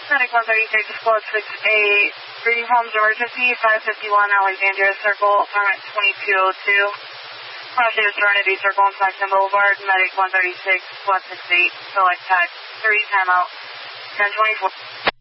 Medic 136, Squad 68, Breeding Homes Emergency, 551 Alexandria Circle, apartment 2202. Project Serenity Circle on Saxon Boulevard, Medic 136, Squad 68, select tag, 3 timeout, 1024.